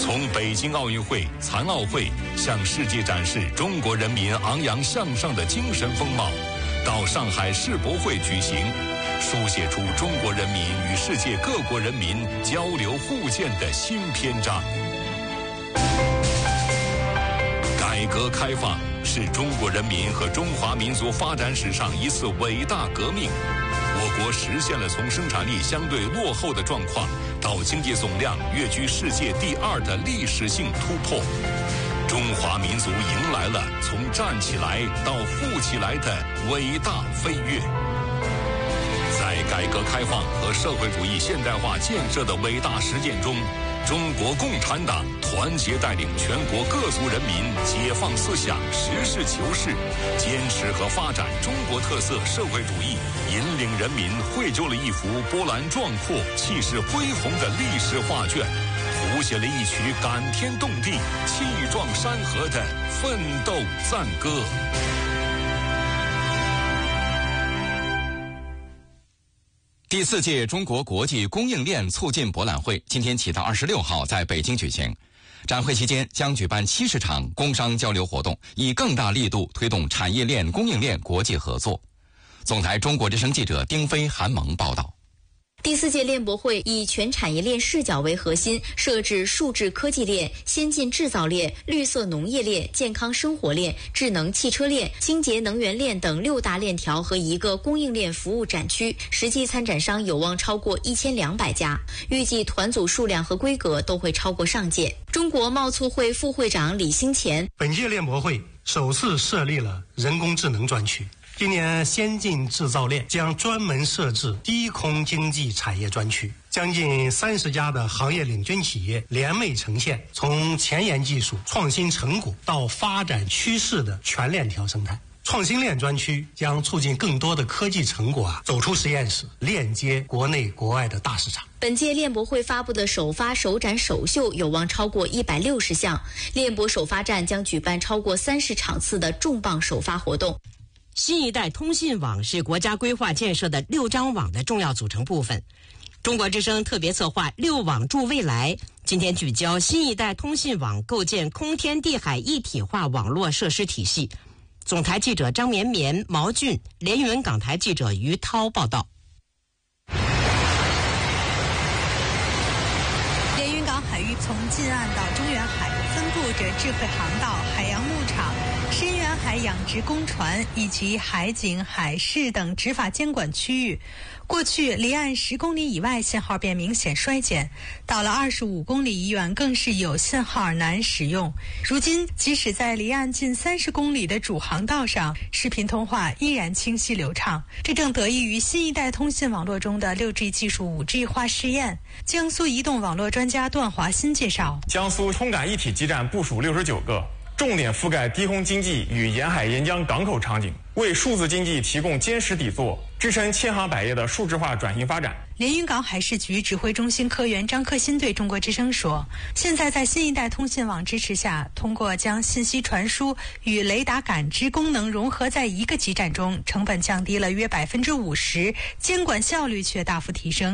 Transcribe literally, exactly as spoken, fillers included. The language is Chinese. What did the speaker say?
从北京奥运会、残奥会向世界展示中国人民昂扬向上的精神风貌，到上海世博会举行，书写出中国人民与世界各国人民交流互鉴的新篇章。改革开放是中国人民和中华民族发展史上一次伟大革命。我国实现了从生产力相对落后的状况到经济总量跃居世界第二的历史性突破。中华民族迎来了从站起来到富起来的伟大飞跃。在改革开放和社会主义现代化建设的伟大实践中，中国共产党团结带领全国各族人民解放思想，实事求是，坚持和发展中国特色社会主义，引领人民绘就了一幅波澜壮阔、气势恢宏的历史画卷，谱写了一曲感天动地、气壮山河的奋斗赞歌。 第四届中国国际供应链促进博览会今天起到二十六号在北京举行。展会期间将举办七十场工商交流活动，以更大力度推动产业链、供应链国际合作。总台中国之声记者丁飞、韩萌报道。 第四届链博会以全产业链视角为核心，设置数字科技链、先进制造链、绿色农业链、健康生活链、智能汽车链、清洁能源链等六大链条和一个供应链服务展区，实际参展商有望超过一千两百家，预计团组数量和规格都会超过上届。中国贸促会副会长李兴前， 本届链博会首次设立了人工智能专区。今年先进制造链将专门设置低空经济产业专区，将近三十家的行业领军企业联袂呈现从前沿技术、创新成果到发展趋势的全链条生态。创新链专区将促进更多的科技成果啊走出实验室，链接国内国外的大市场。 本届链博会发布的首发、首展、首秀有望超过一百六十项，链博首发站将举办超过三十场次的重磅首发活动。 新一代通信网是国家规划建设的六张网的重要组成部分。中国之声特别策划六网助未来，今天聚焦新一代通信网构建空天地海一体化网络设施体系。总台记者张绵绵、毛俊，连云港台记者于涛报道。 连云港海域从近岸到中远海分布着智慧航道、海洋牧场、深远海养殖工船以及海警、海事等执法监管区域。过去离岸十公里以外信号便明显衰减，到了二十五公里以远更是有信号难使用。如今即使在离岸近三十公里的主航道上，视频通话依然清晰流畅，这正得益于新一代通信网络中的 六 G 技术 五 G 化试验。江苏移动网络专家段华新介绍， 江苏通感一体基站部署六十九个，重点覆盖低空经济与沿海沿江港口场景，为数字经济提供坚实底座，支撑千行百业的数字化转型发展。 连云港海事局指挥中心科员张克新对中国之声说，现在在新一代通信网支持下，通过将信息传输与雷达感知功能融合在一个基站中，成本降低了约百分之五十，监管效率却大幅提升。